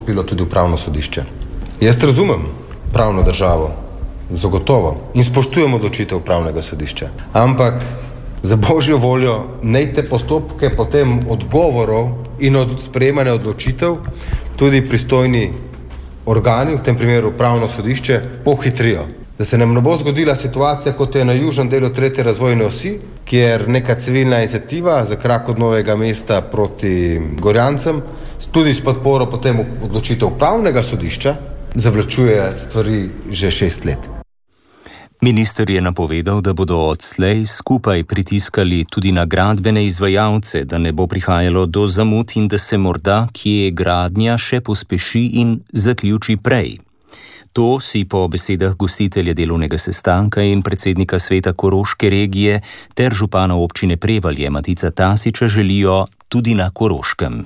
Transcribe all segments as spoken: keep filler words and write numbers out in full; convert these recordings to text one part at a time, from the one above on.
bilo tudi upravno sodišče. Jaz razumem pravno državo, zagotovo, in spoštujem odločitev upravnega sodišča. Ampak za božjo voljo naj te postopke potem odgovorov in od sprejemanja odločitev tudi pristojni organi, v tem primeru upravno sodišče, pohitrijo. Da se nam ne bo zgodila situacija, kot je na južnem delu tretje razvojne osi, kjer neka civilna iniciativa za krak od Novega mesta proti Gorjancem, tudi s podporo potem odločitev upravnega sodišča, zavlačuje stvari že šest let. Minister je napovedal, da bodo odslej skupaj pritiskali tudi na gradbene izvajalce, da ne bo prihajalo do zamud in da se morda kje gradnja še pospeši in zaključi prej. To si po besedah gostitelja delovnega sestanka in predsednika sveta Koroške regije ter župana občine Prevalje Matica Tasiča želijo tudi na Koroškem.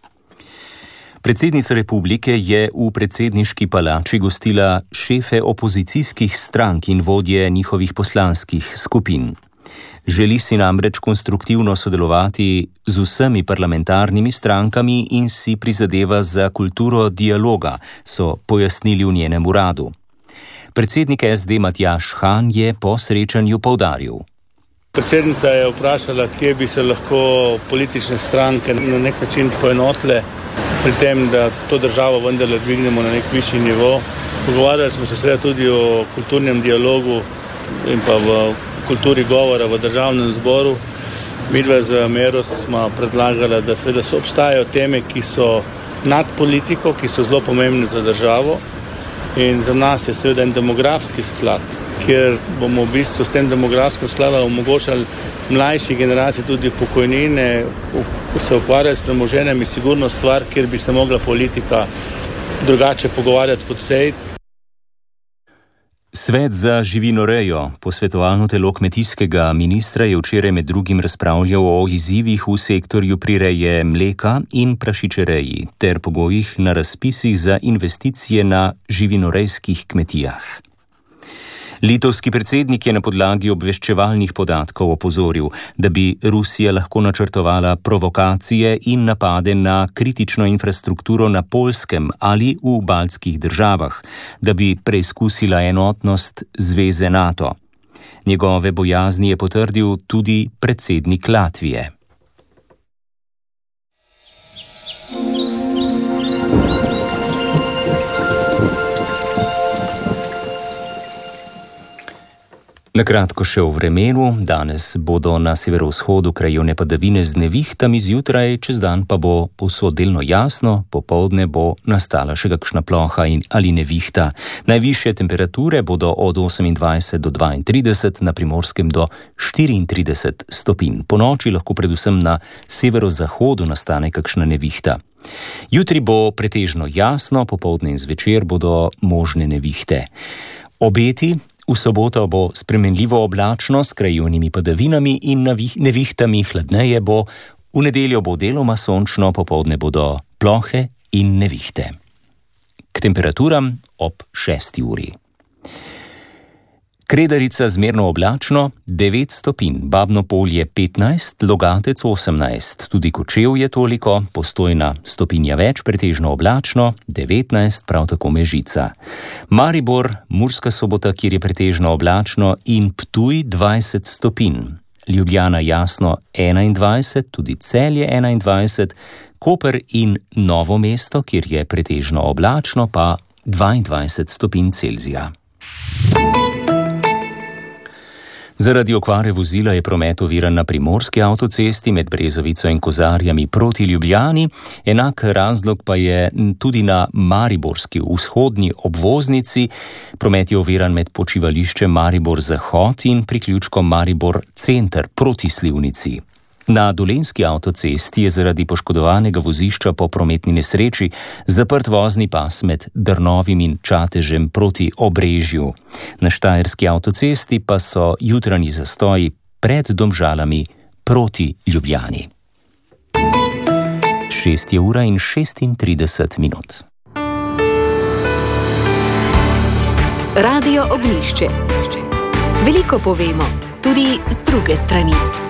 Predsednica republike je v predsedniški palači gostila šefe opozicijskih strank in vodje njihovih poslanskih skupin. Želi si namreč konstruktivno sodelovati z vsemi parlamentarnimi strankami in si prizadeva za kulturo dialoga, so pojasnili v njenem uradu. Predsednik S D Matjaž Han je po srečanju poudaril. Predsednica je vprašala, kje bi se lahko politične stranke na nek način poenotile pri tem, da to državo vendarle dvignemo na nek višji nivo. Pogovarjali smo se seveda tudi o kulturnem dialogu in pa v kulturi govora v državnem zboru. Midva z Mero smo predlagala, da seveda so obstajajo teme, ki so nad politiko, ki so zelo pomembne za državo. In za nas je seveda en demografski sklad, kjer bomo v bistvu s tem demografskim skladom omogočali mlajši generaciji tudi pokojnine, ko se ukvarjajo s premoženjem, je sigurno stvar, kjer bi se mogla politika drugače pogovarjati kot sej. Svet za živinorejo, posvetovalno telo kmetijskega ministra, je včeraj med drugim razpravljal o izzivih v sektorju prireje mleka in prašičereji ter pogojih na razpisih za investicije na živinorejskih kmetijah. Litovski predsednik je na podlagi obveščevalnih podatkov opozoril, da bi Rusija lahko načrtovala provokacije in napade na kritično infrastrukturo na Poljskem ali v baltskih državah, da bi preizkusila enotnost zveze NATO. Njegove bojazni je potrdil tudi predsednik Latvije. Nakratko še o vremenu. Danes bodo na severovzhodu krajevne padavine z nevihtami, zjutraj, čez dan pa bo povsod delno jasno, popoldne bo nastala še kakšna ploha in ali nevihta. Najvišje temperature bodo od osemindvajset do dvaintrideset, na Primorskem do štiriintrideset stopinj. Ponoči lahko predvsem na severozahodu nastane kakšna nevihta. Jutri bo pretežno jasno, popoldne in zvečer bodo možne nevihte. Obeti: v soboto bo spremenljivo oblačno s krajevnimi padavinami in nevihtami, hladneje bo, v nedeljo bo deloma sončno, popoldne bodo plohe in nevihte. K temperaturam ob šesti uri. Kredarica zmerno oblačno devet stopinj, Babno Polje petnajst, Logatec osemnajst, tudi Kočevje toliko, Postojna stopinja več, pretežno oblačno devetnajst, prav tako Mežica. Maribor, Murska Sobota, kjer je pretežno oblačno, in Ptuj dvajset stopinj. Ljubljana jasno enaindvajset, tudi Celje enaindvajset, Koper in Novo mesto, kjer je pretežno oblačno, pa dvaindvajset stopinj Celzija. Zaradi okvare vozila je promet oviran na primorski avtocesti med Brezovico in Kozarjami proti Ljubljani, enak razlog pa je tudi na mariborski vzhodni obvoznici. Promet je oviran med počivališčem Maribor Zahod in priključkom Maribor Center proti Slivnici. Na dolenjski avtocesti je zaradi poškodovanega vozišča po prometni nesreči zaprt vozni pas med Drnovim in Čatežem proti Obrežju. Na štajerski avtocesti pa so jutranji zastoji pred Domžalami proti Ljubljani. Šest je ura in šestintrideset minut. Radio Ognjišče. Veliko povemo, tudi z druge strani.